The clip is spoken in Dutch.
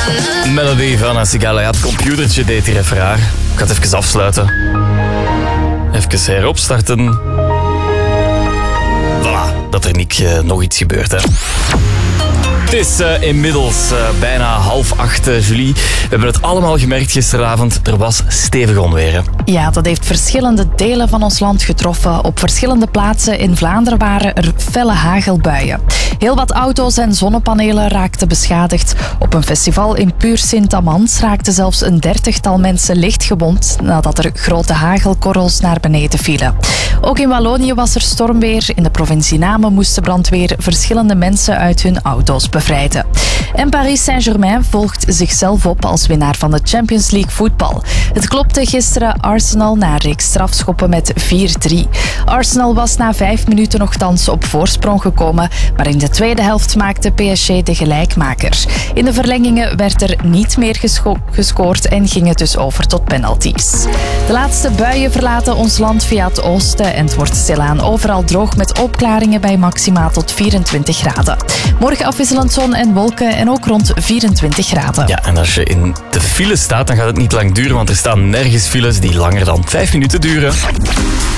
Melody van Asigala. Ja, het computertje deed hier even raar. Ik ga het even afsluiten. Even heropstarten. Voilà, dat er niet nog iets gebeurt, hè. Het is inmiddels bijna 7:30, Julie. We hebben het allemaal gemerkt gisteravond. Er was stevig onweer. Hè? Ja, dat heeft verschillende delen van ons land getroffen. Op verschillende plaatsen in Vlaanderen waren er felle hagelbuien. Heel wat auto's en zonnepanelen raakten beschadigd. Op een festival in Puur Sint-Amans raakten zelfs een 30-tal mensen licht gewond nadat er grote hagelkorrels naar beneden vielen. Ook in Wallonië was er stormweer. In de provincie Namen moest de brandweer verschillende mensen uit hun auto's bevrijden. En Paris Saint-Germain volgt zichzelf op als winnaar van de Champions League voetbal. Het klopte gisteren Arsenal na een reeks strafschoppen met 4-3. Arsenal was na 5 minuten nogthans op voorsprong gekomen, maar in de tweede helft maakte PSG de gelijkmaker. In de verlengingen werd er niet meer gescoord en ging het dus over tot penalties. De laatste buien verlaten ons land via het oosten en het wordt stilaan overal droog met opklaringen bij maxima tot 24 graden. Morgen afwisselend zon en wolken en ook rond 24 graden. Ja, en als je in de file staat, dan gaat het niet lang duren, want er staan nergens files die langer dan 5 minuten duren.